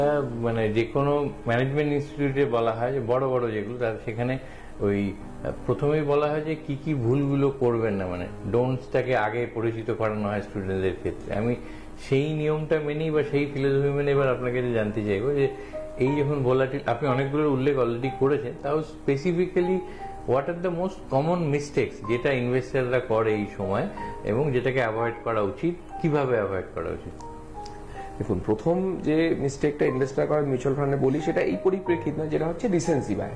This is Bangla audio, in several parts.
মানে যে কোনো ম্যানেজমেন্ট ইনস্টিটিউটে বলা হয় যে বড় বড় যেগুলো তার সেখানে ওই প্রথমেই বলা হয় যে কি কি ভুলগুলো করবেন না, মানে ডোন্টসটাকে আগে পরিচিত করানো হয় স্টুডেন্টদের ক্ষেত্রে। আমি সেই নিয়মটা মেনেই বা সেই ফিলোসফি মেনে এবার আপনাকে জানতে চাইবো যে এই যখন ভোলাটিল আপনি অনেকগুলোর উল্লেখ অলরেডি করেছেন, তাও specifically what are the most common mistakes যেটা ইনভেস্টাররা করে এই সময় এবং যেটাকে অ্যাভয়েড করা উচিত, কিভাবে অ্যাভয়েড করা উচিত? দেখুন, প্রথম যে মিস্টেকটা ইনভেস্টার করে মিউচুয়াল ফান্ডে বলি সেটা এই পরিপ্রেক্ষিত না, যেটা হচ্ছে রিসেন্সি বায়াস।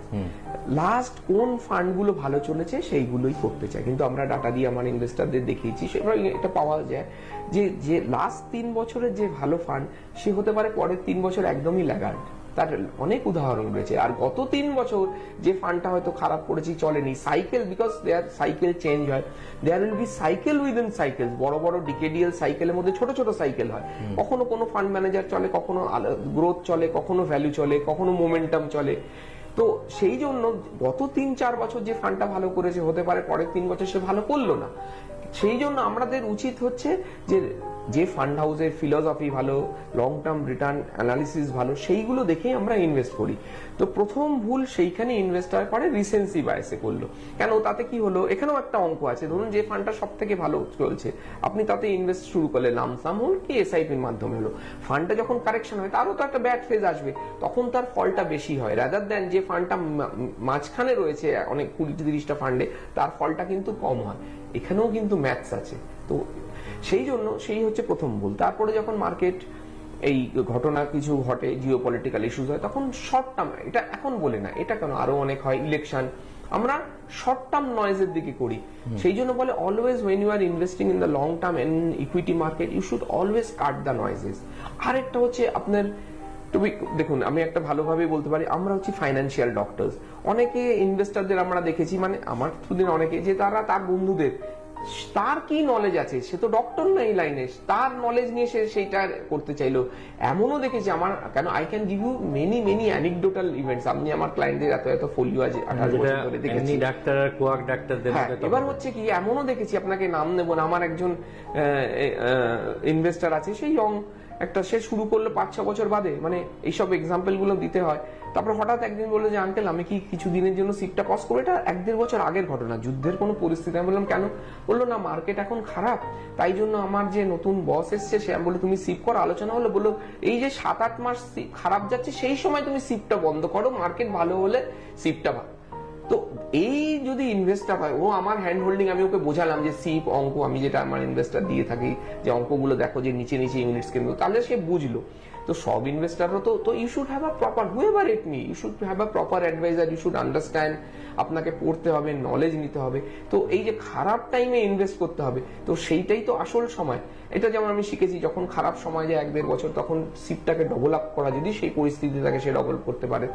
লাস্ট কোন ফান্ডগুলো ভালো চলেছে সেইগুলোই করতে চায়, কিন্তু আমরা ডাটা দিয়ে আমার ইনভেস্টারদের দেখিয়েছি সেটা এটা পাওয়া যায় যে লাস্ট 3 বছরের যে ভালো ফান্ড সে হতে পারে পরের 3 বছর একদমই ল্যাগার্ড। তার অনেক উদাহরণ রয়েছে। আর গত 3 বছর যে ফান্ডটা হয়তো খারাপ করেছি, চলেনি, cycle, because there cycle change হয়, there will be cycle within cycle, বড় বড় ডিকেডিয়াল সাইকেলের মধ্যে ছোট ছোট সাইকেল হয়। কখনো কোনো ফান্ড ম্যানেজার চলে, কখনো গ্রোথ চলে, কখনো ভ্যালু চলে, কখনো মোমেন্টাম চলে। তো সেই জন্য গত 3-4 বছর যে ফান্ডটা ভালো করেছে হতে পারে পরের 3 বছর সে ভালো করলো না। সেই জন্য আমাদের উচিত হচ্ছে যে ফান্ড হাউসের ফিলসফি ভালো, লং টার্ম রিটার্ন অ্যানালিসিস ভালো, সেইগুলো দেখেই আমরা ইনভেস্ট করি। তো প্রথম ভুল সেইখানে ইনভেস্টার করে রিসেন্সি বায়াসে করলো। কেন, তাতে কি হলো, এখানেও একটা অঙ্ক আছে। ধরুন যে ফান্ডটা সব থেকে ভালো চলছে, আপনি তাতে ইনভেস্ট শুরু করলে, লামসাম হল কি এসআইপির মাধ্যমে হলো, ফান্ডটা যখন কারেকশন হয় তারও তো একটা ব্যাড ফেজ আসবে, তখন তার ফলটা বেশি হয় রাদার দেন যে ফান্ডটা মাঝখানে রয়েছে অনেক 20-30টা ফান্ডে, তার ফলটা কিন্তু কম হয়। এখানেও কিন্তু ম্যাথস আছে। তো সেই জন্য সেই হচ্ছে প্রথম ভুল। তারপরে যখন মার্কেট এই ঘটনা কিছু ঘটে, জিওপলিটিক্যাল ইস্যুস হয়, তখন শর্ট টার্ম, এটা এখন বলে না, এটা কেন আরো অনেক হয়, ইলেকশন, আমরা শর্ট টার্ম নয়েজের দিকে করি। সেই জন্য বলে always when you R investing in the long term in equity market you should always cut the noises. আরেকটা হচ্ছে আপনার দেখুন, আমি একটা ভালোভাবে বলতে পারি, আমরা হচ্ছে ফাইন্যান্সিয়াল ডক্টরস। অনেকে ইনভেস্টারদের আমরা দেখেছি, মানে আমার থ্রুদিন অনেকে, যে তারা তার বন্ধুদের, তার কি নলেজ আছে, সে তো ডক্টর না এই লাইনে, তার নলেজ নিয়ে সে সেইটা করতে চাইলো, এমনও দেখেছি আমার। কেন, I can give you many anecdotal events. আপনি আমার ক্লায়েন্টদের এত ফোলিও আছে 18 বছর ধরে দেখেছি, ডাক্তার আর কোয়াক ডাক্তারদের। এবার হচ্ছে কি, এমনও দেখেছি, আপনাকে নাম নেব না, আমার একজন ইনভেস্টার আছে, সেই ইয়ং একটা, সে শুরু করলো 5-6 বছর বাদে, মানে এইসব এক্সাম্পল গুলো দিতে হয়। তারপর হঠাৎ একদিন বললো যে আঙ্কেল আমি কি কিছু দিনের জন্য সিপটা পজ করবো। এটা 1-1.5 বছর আগের ঘটনা, যুদ্ধের কোনো পরিস্থিতি। আমি বললাম কেন? বললো না, মার্কেট এখন খারাপ, তাই জন্য আমার যে নতুন বস এসছে সে, আমি বললো তুমি সিপ করো, আলোচনা হলো, বললো এই যে 7-8 মাস খারাপ যাচ্ছে সেই সময় তুমি সিপটা বন্ধ করো, মার্কেট ভালো হলে সিপটা ভালো। তো এই যদি ইনভেস্টার হয়, ও আমার হ্যান্ড হোল্ডিং, আমি ওকে বোঝালাম যে সিপ অঙ্ক, আমি যেটা আমার ইনভেস্টার দিয়ে থাকি যে অঙ্কগুলো দেখো যে নিচে নিচে ইউনিটস কেন, তাহলে সে বুঝলো। তো সব ইনভেস্টারও তো you should have a proper, whoever it May, you should have a proper adviser, you should understand, আপনাকে পড়তে হবে, নলেজ নিতে হবে। তো এই যে খারাপ টাইমে ইনভেস্ট করতে হবে, তো সেইটাই তো আসল সময়। এটা যেমন আমি শিখেছি, যখন খারাপ সময় যায় 1-1.5 বছর, তখন সিপটাকে ডবল আপ করা, যদি সেই পরিস্থিতি থাকে সে ডবল করতে পারে।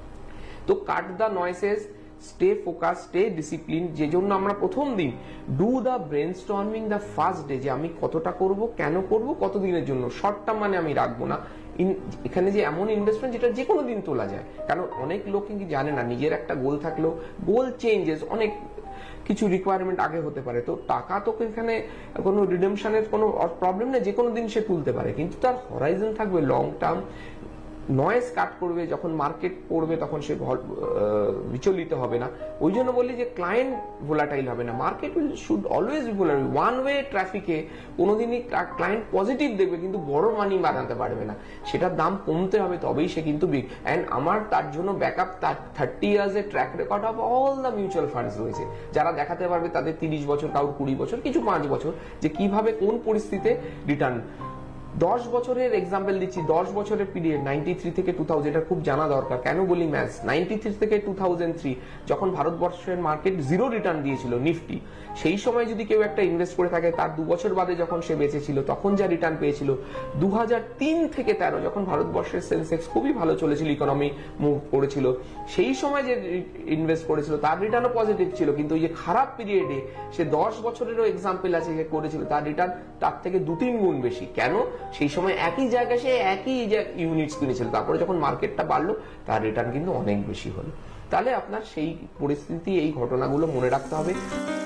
তো cut the নয়েসেস, stay focus, stay discipline. যে জন্য আমরা প্রথম দিন do the brainstorming the first day, যে আমি কতটা করব, কেন করব, কতদিনের জন্য, শর্ট টার্ম মানে আমি রাখবো না। এখানে যে এমন ইনভেস্টমেন্ট যেটা যে কোনো দিন তোলা যায়, কারণ অনেক লোক কিন্তু জানে না, নিজের একটা গোল থাকলেও গোল চেঞ্জেস, অনেক কিছু রিকোয়ারমেন্ট আগে হতে পারে। তো টাকা তো এখানে কোনো রিডেমশনের কোনো প্রবলেম নেই, যে কোনো দিন সে তুলতে পারে, কিন্তু তার হরাইজন থাকবে লং টার্ম। নয়েজ কাট করবে, যখন মার্কেট পড়বে তখন সে বিচলিত হবে না। ওই জন্য বলি যে ক্লায়েন্ট ভোলাটাইল হবে না, market will should always be volatile. One way ট্রাফিকে কোনোদিনই ক্লায়েন্ট পজিটিভ দেখবে, কিন্তু বড় মানি বানাতে পারবে না, সেটার দাম কমতে হবে, তবেই সে কিন্তু বিগ। অ্যান্ড আমার তার জন্য ব্যাকআপ 30 ইয়ার্স এর track record of all the mutual funds রয়েছে, যারা দেখাতে পারবে তাদের 30 বছর, কারোর 20 বছর, কিছু 5 বছর, যে কিভাবে কোন পরিস্থিতিতে রিটার্ন। 10 বছরের এক্সাম্পল দিচ্ছি, 10 বছরের পিরিয়ড 93 থেকে 2000, এটা খুব জানা দরকার। কেন বলি ম্যাথস, 93 থেকে 2003 যখন ভারতবর্ষের মার্কেট 0 রিটার্ন দিয়েছিল নিফটি, সেই সময় যদি কেউ একটা ইনভেস্ট করে থাকে, তার 2 বছর বাদে যখন সে বেঁচেছিল তখন যা রিটার্ন পেয়েছিল, 2003 থেকে 13 যখন ভারতবর্ষের সেন্সেক্স খুবই ভালো চলেছিল, ইকোনমি মুভ করেছিল, সেই সময় যে ইনভেস্ট করেছিল তার রিটার্নও পজিটিভ ছিল। কিন্তু এই যে খারাপ পিরিয়ডে সে 10 বছরেরও এক্সাম্পল আছে, যে করেছিল তার রিটার্ন তার থেকে 2-3 গুণ বেশি। কেন? সেই সময় একই জায়গায় সে একই ইউনিটস কিনেছিল, তারপরে যখন মার্কেটটা বাড়লো তার রিটার্ন কিন্তু অনেক বেশি হলো। তাহলে আপনার সেই পরিস্থিতি, এই ঘটনাগুলো মনে রাখতে হবে।